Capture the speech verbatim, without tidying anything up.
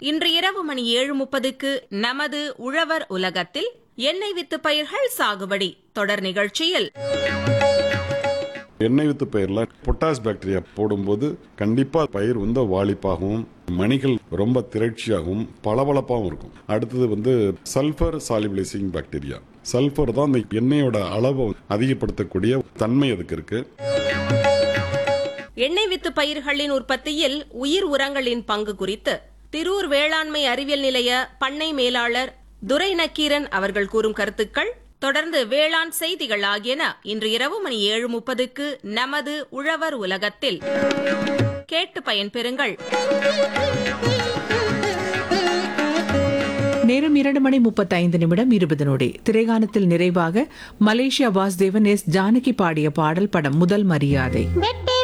இன்று இரவு மணி ஏழு முப்பதுக்கு நமது உழவர் உலகத்தில் எண்ணெய் வித்து பயிர்கள் சாகுபடி தொடர் நிகழ்ச்சியில் எண்ணெய் வித்து பயிர்ல பொட்டாஸ் பாக்டீரியா போடும்போது கண்டிப்பா பயிர் வந்து வாளிப்பாகவும் மணிகள் ரொம்ப திரட்சியாகவும் பளபளப்பாகவும் இருக்கும். அடுத்தது வந்து சல்பர் சாலிபிளைசிங் பாக்டீரியா. சல்பர் தான் அந்த எண்ணெயோட அளவை அதிகப்படுத்தக்கூடிய தன்மை அதுக்கு இருக்கு. எண்ணெய் வித்து பயிர்களின் உற்பத்தியில் உயிர் உரங்களின் பங்கு குறித்து திரூர் வேளாண்மை அறிவியல் நிலைய பண்ணை மேலாளர் துரை நக்கீரன் அவர்கள் கூறும் கருத்துக்கள், தொடர்ந்து வேளாண் செய்திகள் ஆகியன இன்று இரவு மணி ஏழு முப்பதுக்கு நமது உழவர் உலகத்தில் கேட்டு பயன்பெறுங்கள். நேரம் இரண்டு மணி முப்பத்தைந்து நிமிடம் இருபது நொடி. திரைகானத்தில் நிறைவாக மலேசியா வாசுதேவன் எஸ் ஜானகி பாடிய பாடல் படம் முதல் மரியாதை.